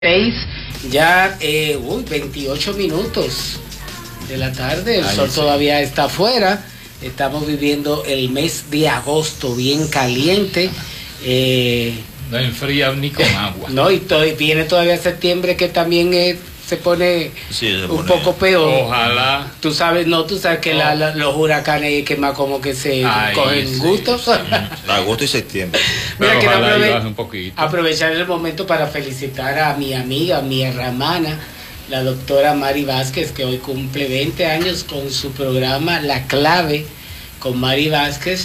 6, ya 28 minutos de la tarde, el sol todavía está afuera, estamos viviendo el mes de agosto bien caliente. No enfría ni con agua. No, y viene todavía septiembre que también se pone un poco peor. Ojalá. Tú sabes que los huracanes que más como que se cogen gusto. Agosto y septiembre. Mira, pero quiero baje un poquito. aprovechar el momento para felicitar a mi amiga, mi hermana, la doctora Mari Vázquez, que hoy cumple 20 años con su programa La Clave con Mari Vázquez.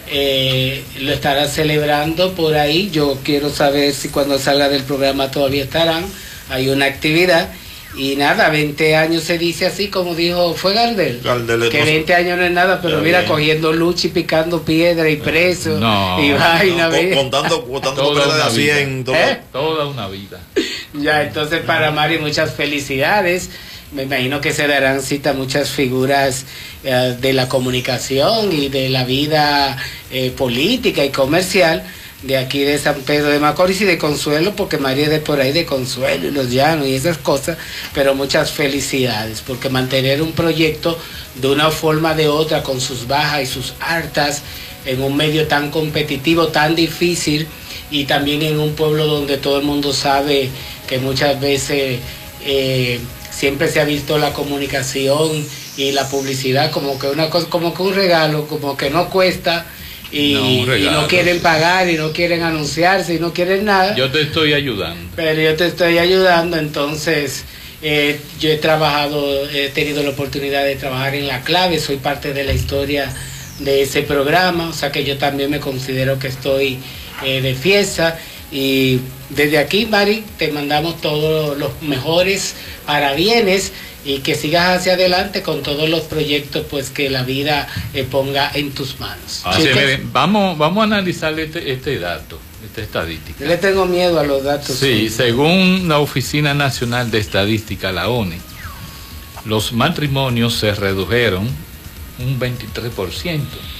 Lo estará celebrando por ahí. Yo quiero saber si cuando salga del programa todavía estarán. Hay una actividad. Y nada, 20 años se dice así, como dijo, fue Gardel, que 20 años no es nada, pero mira, bien, cogiendo lucha y picando piedra y preso, y vaina. Contando piedra de así en toda una vida. Ya, entonces para Mari muchas felicidades. Me imagino que se darán cita muchas figuras de la comunicación y de la vida política y comercial de aquí de San Pedro de Macorís y de Consuelo, porque María es de por ahí de Consuelo y Los Llanos y esas cosas, pero muchas felicidades, porque mantener un proyecto de una forma o de otra, con sus bajas y sus altas, en un medio tan competitivo, tan difícil, y también en un pueblo donde todo el mundo sabe que muchas veces siempre se ha visto la comunicación y la publicidad como que una cosa, como que un regalo, como que no cuesta. Y no quieren pagar y no quieren anunciarse y no quieren nada. Yo te estoy ayudando. Pero yo te estoy ayudando, entonces yo he tenido la oportunidad de trabajar en La Clave, soy parte de la historia de ese programa, o sea que yo también me considero que estoy de fiesta. Y desde aquí, Mari, te mandamos todos los mejores parabienes y que sigas hacia adelante con todos los proyectos pues que la vida ponga en tus manos. Miren, vamos a analizar este dato, esta estadística. Yo le tengo miedo a los datos. Sí, según la Oficina Nacional de Estadística, la ONE, los matrimonios se redujeron un 23%.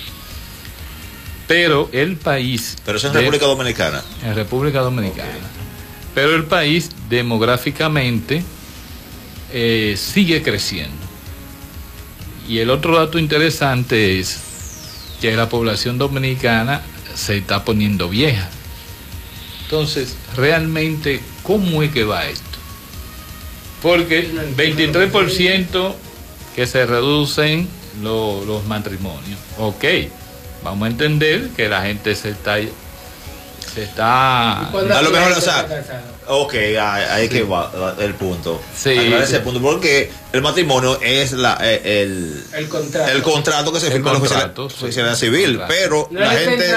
Pero el país... Pero eso es en República Dominicana. En República Dominicana. Okay. Pero el país demográficamente sigue creciendo. Y el otro dato interesante es que la población dominicana se está poniendo vieja. Entonces, realmente, ¿cómo es que va esto? Porque 23% que se reducen los matrimonios. Ok. Vamos a entender que la gente se está a lo mejor, o sea, ok, ahí que va el punto. Sí, ese punto, porque el matrimonio es el contrato que se firma en la oficina civil, pero no la gente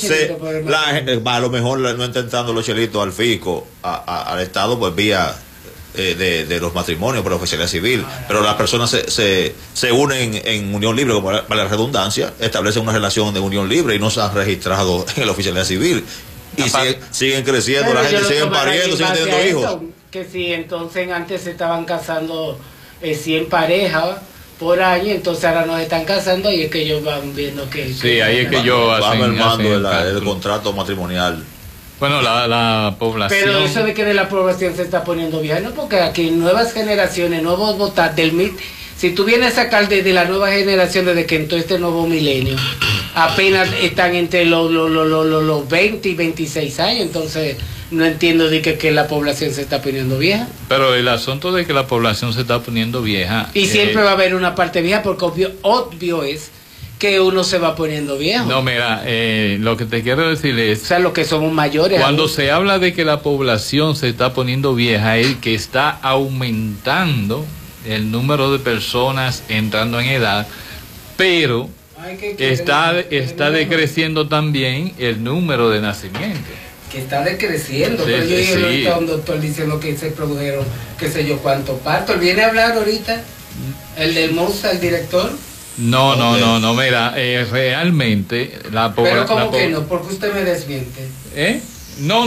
a lo mejor no está entrando los chelitos al fisco, al Estado, pues vía de los matrimonios por la oficialidad civil, pero las personas se unen en unión libre, como para la redundancia, establecen una relación de unión libre y no se han registrado en la oficialidad civil y siguen creciendo, pero la gente sigue pariendo, siguen teniendo hijos. Que si entonces antes se estaban casando 100 parejas por año, entonces ahora nos están casando y es que ellos van viendo que... Sí, ahí es que ellos van armando el contrato matrimonial. Bueno, la población... Pero eso de que de la población se está poniendo vieja, no, porque aquí nuevas generaciones, nuevos votantes, si tú vienes a sacar de la nueva generación desde que entró este nuevo milenio, apenas están entre los 20 y 26 años, entonces no entiendo de que la población se está poniendo vieja. Pero el asunto de que la población se está poniendo vieja... Y siempre va a haber una parte vieja, porque obvio es que uno se va poniendo viejo. No, mira, lo que te quiero decir es... O sea, los que somos mayores... Cuando se habla de que la población se está poniendo vieja, es que está aumentando el número de personas entrando en edad, pero está decreciendo también el número de nacimientos. Que está decreciendo, sí, pero yo dije a un doctor diciendo que se produjeron, qué sé yo, cuántos partos. ¿Viene a hablar ahorita? ¿El del Monza, el director? No, mira, realmente la población... Pero ¿cómo que no? ¿Por qué usted me desmiente? No.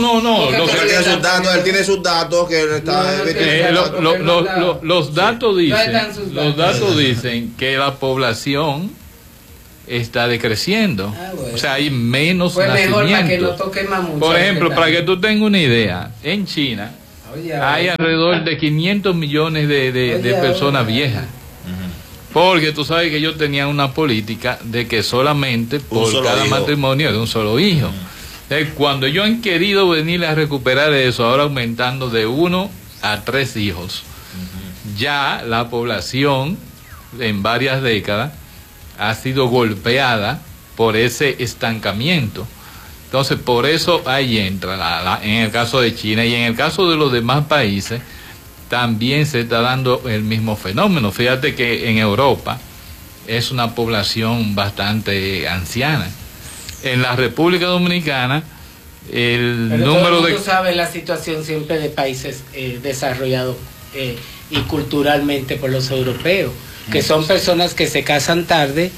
Él tiene sus datos que está... Los datos dicen que la población está decreciendo. Bueno. O sea, hay menos pues nacimientos. mejor para que no toque más mucho. Por ejemplo, para que tú tengas una idea, en China hay alrededor de 500 millones de personas viejas. Porque tú sabes que ellos tenían una política de que solamente por cada matrimonio era un solo hijo. Cuando ellos han querido venir a recuperar eso, ahora aumentando de 1 a 3 hijos, ya la población en varias décadas ha sido golpeada por ese estancamiento. Entonces, por eso ahí entra en el caso de China y en el caso de los demás países también se está dando el mismo fenómeno. Fíjate que en Europa es una población bastante anciana. En la República Dominicana el pero número todo el de... mundo sabe la situación siempre de países desarrollados y culturalmente por los europeos, que son personas que se casan tarde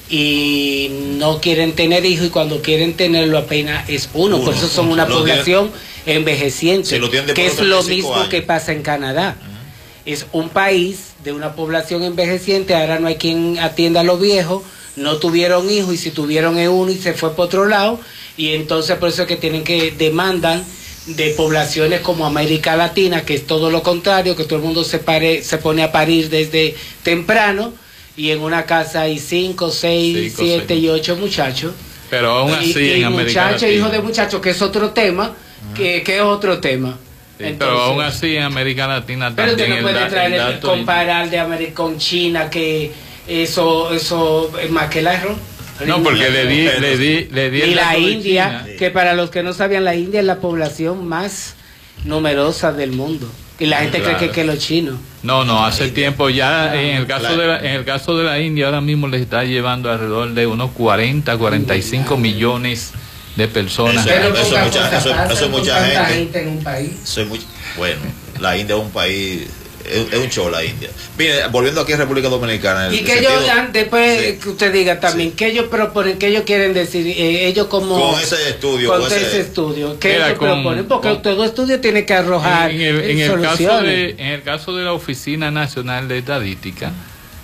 y no quieren tener hijos, y cuando quieren tenerlo apenas es uno. Por eso son una población envejeciente, que es lo mismo que pasa en Canadá. Es un país de una población envejeciente, ahora no hay quien atienda a los viejos, no tuvieron hijos, y si tuvieron es uno y se fue por otro lado, y entonces por eso es que demandan de poblaciones como América Latina, que es todo lo contrario, que todo el mundo se pone a parir desde temprano, y en una casa hay 5, 6, 7 y 8 muchachos. Pero aún así y en América Latina, hijos de muchachos, que es otro tema, que es otro tema. Sí, entonces, pero aún así en América Latina pero también usted no puede comparar de América con China, que eso es más que el arroz. No, porque le di y la India, que para los que no sabían, la India es la población más numerosa del mundo. Y la gente cree que los chinos. No, hace tiempo ya, en el caso de la India, ahora mismo les está llevando alrededor de unos 40, 45 millones de personas. Eso es mucha gente en un país. Bueno, la India es un país, es un show la India. Mire, volviendo aquí a República Dominicana. Y que ellos, después que usted diga también, que ellos proponen, que ellos quieren decir, ellos como... Con ese estudio. Con ese estudio, que ellos proponen, porque todo estudio tiene que arrojar soluciones. En el caso de la Oficina Nacional de Estadística,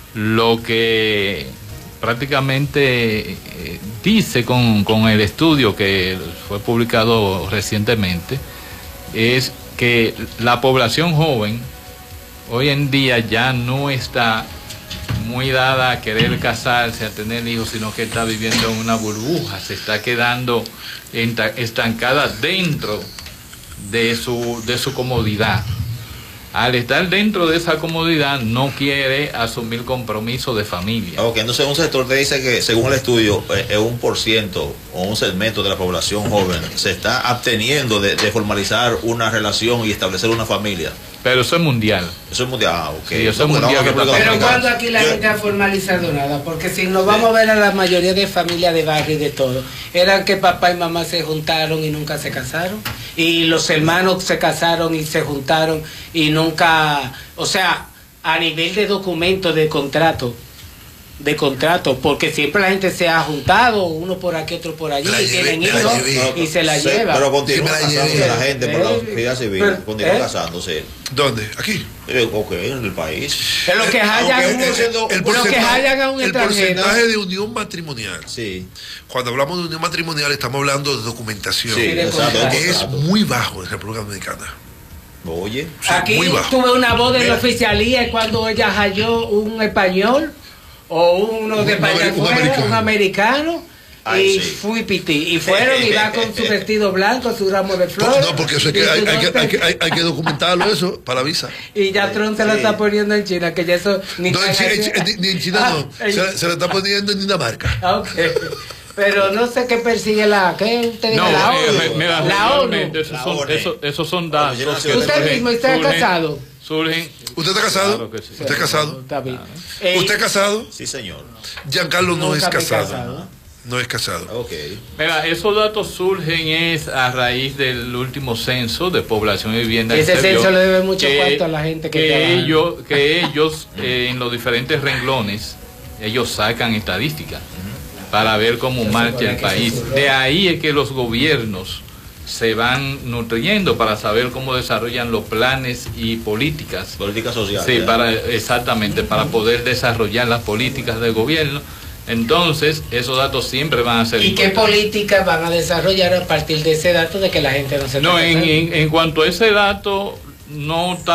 lo que prácticamente dice con el estudio que fue publicado recientemente, es que la población joven hoy en día ya no está muy dada a querer casarse, a tener hijos, sino que está viviendo en una burbuja, se está quedando estancada dentro de su comodidad. Al estar dentro de esa comodidad no quiere asumir compromiso de familia. Ok, entonces un sector te dice que según el estudio es 1% o un segmento de la población joven se está absteniendo de formalizar una relación y establecer una familia. Pero eso es mundial. Eso es mundial, ok. Sí, eso es mundial. Pero cuando aquí la gente ha formalizado nada, porque si nos vamos a ver a la mayoría de familias de barrio y de todo, eran que papá y mamá se juntaron y nunca se casaron, y los hermanos se casaron y se juntaron y nunca, o sea, a nivel de documento, de contrato, porque siempre la gente se ha juntado, uno por aquí, otro por allí, y tienen hijos y se la lleva. Pero continúa casándose la gente por la sociedad civil, continúa casándose. ¿Dónde? Aquí. Ok, en el país. Es lo que hayan el porcentaje de unión matrimonial. Sí. Cuando hablamos de unión matrimonial estamos hablando de documentación. Sí, exacto, es muy bajo en República Dominicana. Oye. Sí, aquí tuve una boda en la oficialía y cuando ella halló un español o uno de un americano, y fui piti y fueron y va con su vestido blanco, su ramo de flores. No, porque eso es que hay que documentarlo eso para la visa. Y ya Trump se lo está poniendo en China, que ya eso ni en China no, se lo está poniendo en Dinamarca. Okay. Pero no sé qué persigue ¿qué usted dice? La ONU. Esos son datos. ¿Usted mismo está casado? ¿Usted está casado? Claro que sí. ¿Usted es casado? Está bien. ¿Usted es casado? Sí, señor. Giancarlo no es casado. No es casado. Okay. Mira, esos datos surgen a raíz del último censo de población y vivienda. Ese censo le debe mucho cuarto a la gente que ellos en los diferentes renglones, ellos sacan estadísticas para ver cómo marcha el país. De ahí es que los gobiernos se van nutriendo para saber cómo desarrollan los planes y políticas. Políticas sociales. Sí, exactamente, para poder desarrollar las políticas del gobierno. Entonces, esos datos siempre van a ser ¿Y importantes. qué políticas van a desarrollar a partir de ese dato de que la gente no se... No, en cuanto a ese dato, no